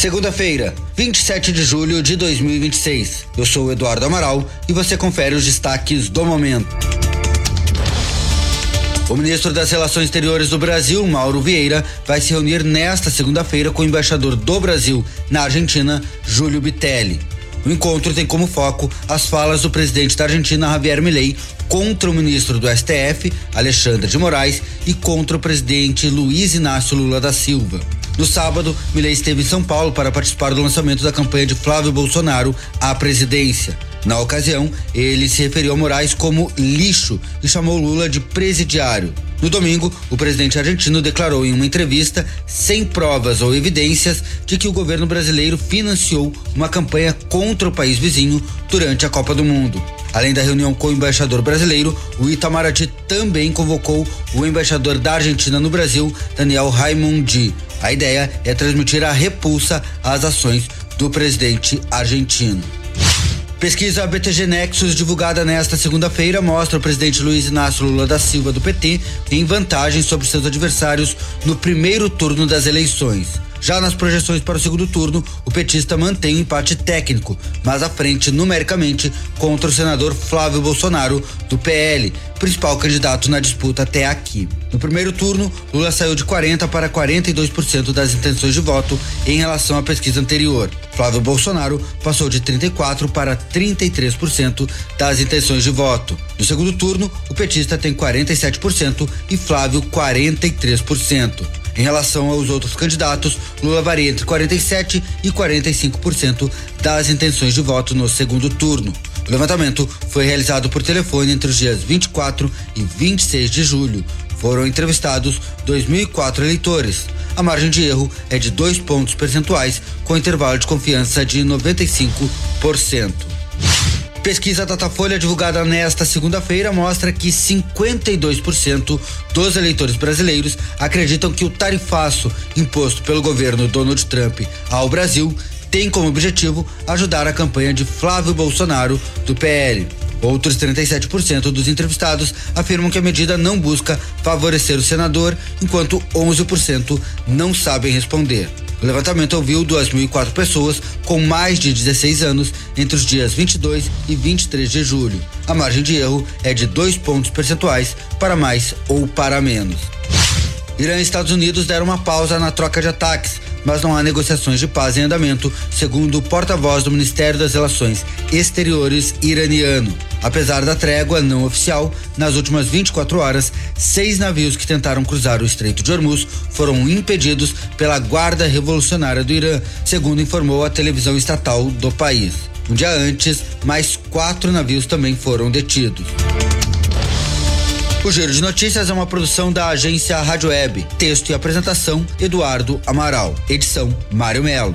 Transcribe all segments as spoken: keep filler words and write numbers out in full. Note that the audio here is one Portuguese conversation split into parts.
Segunda-feira, vinte e sete de julho de dois mil e vinte e seis. Eu sou o Eduardo Amaral e você confere os destaques do momento. O ministro das Relações Exteriores do Brasil, Mauro Vieira, vai se reunir nesta segunda-feira com o embaixador do Brasil na Argentina, Júlio Bitelli. O encontro tem como foco as falas do presidente da Argentina, Javier Milei, contra o ministro do S T F, Alexandre de Moraes, e contra o presidente Luiz Inácio Lula da Silva. No sábado, Milei esteve em São Paulo para participar do lançamento da campanha de Flávio Bolsonaro à presidência. Na ocasião, ele se referiu a Moraes como lixo e chamou Lula de presidiário. No domingo, o presidente argentino declarou em uma entrevista, sem provas ou evidências, de que o governo brasileiro financiou uma campanha contra o país vizinho durante a Copa do Mundo. Além da reunião com o embaixador brasileiro, o Itamaraty também convocou o embaixador da Argentina no Brasil, Daniel Raimondi. A ideia é transmitir a repulsa às ações do presidente argentino. Pesquisa B T G Nexus, divulgada nesta segunda-feira, mostra o presidente Luiz Inácio Lula da Silva, do P T, em vantagem sobre seus adversários no primeiro turno das eleições. Já nas projeções para o segundo turno, o petista mantém um empate técnico, mas à frente numericamente contra o senador Flávio Bolsonaro, do P L, principal candidato na disputa até aqui. No primeiro turno, Lula saiu de quarenta para quarenta e dois por cento das intenções de voto em relação à pesquisa anterior. Flávio Bolsonaro passou de trinta e quatro para trinta e três por cento das intenções de voto. No segundo turno, o petista tem quarenta e sete por cento e Flávio quarenta e três por cento. Em relação aos outros candidatos, Lula varia entre quarenta e sete por cento e quarenta e cinco por cento das intenções de voto no segundo turno. O levantamento foi realizado por telefone entre os dias vinte e quatro e vinte e seis de julho. Foram entrevistados dois mil e quatro eleitores. A margem de erro é de dois pontos percentuais, com intervalo de confiança de noventa e cinco por cento. Pesquisa Datafolha, divulgada nesta segunda-feira, mostra que cinquenta e dois por cento dos eleitores brasileiros acreditam que o tarifaço imposto pelo governo Donald Trump ao Brasil tem como objetivo ajudar a campanha de Flávio Bolsonaro, do P L. Outros trinta e sete por cento dos entrevistados afirmam que a medida não busca favorecer o senador, enquanto onze por cento não sabem responder. O levantamento ouviu duas mil e quatro pessoas com mais de dezesseis anos entre os dias vinte e dois e vinte e três de julho. A margem de erro é de dois pontos percentuais para mais ou para menos. Irã e Estados Unidos deram uma pausa na troca de ataques, mas não há negociações de paz em andamento, segundo o porta-voz do Ministério das Relações Exteriores iraniano. Apesar da trégua não oficial, nas últimas vinte e quatro horas, seis navios que tentaram cruzar o Estreito de Hormuz foram impedidos pela Guarda Revolucionária do Irã, segundo informou a televisão estatal do país. Um dia antes, mais quatro navios também foram detidos. O Giro de Notícias é uma produção da agência Rádio Web. Texto e apresentação, Eduardo Amaral. Edição, Mário Melo.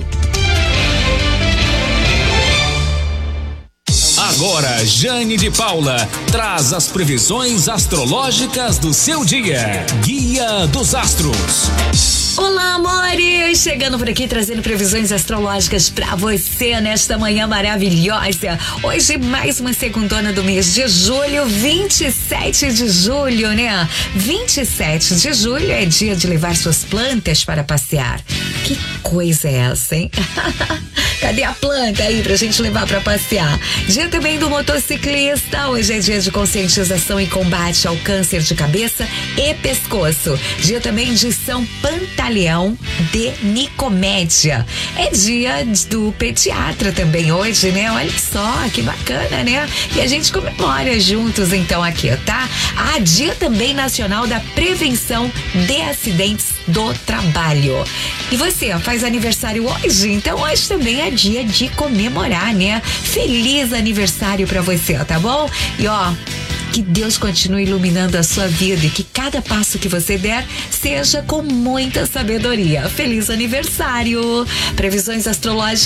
Agora, Jane de Paula traz as previsões astrológicas do seu dia. Guia dos Astros. Olá, amores! Chegando por aqui trazendo previsões astrológicas pra você nesta manhã maravilhosa. Hoje mais uma segundona do mês de julho, vinte e sete de julho, né? vinte e sete de julho é dia de levar suas plantas para passear. Que coisa é essa, hein? Cadê a planta aí pra gente levar pra passear? Dia também do motociclista. Hoje é dia de conscientização e combate ao câncer de cabeça e pescoço. Dia também de São Pantaleão de Nicomédia. É dia do pediatra também hoje, né? Olha só, que bacana, né? E a gente comemora juntos então aqui, tá? Ah, dia também nacional da prevenção de acidentes do trabalho. E você, ó, faz aniversário hoje? Então hoje também é dia de comemorar, né? Feliz aniversário pra você, ó, tá bom? E ó, que Deus continue iluminando a sua vida e que cada passo que você der seja com muita sabedoria. Feliz aniversário! Previsões astrológicas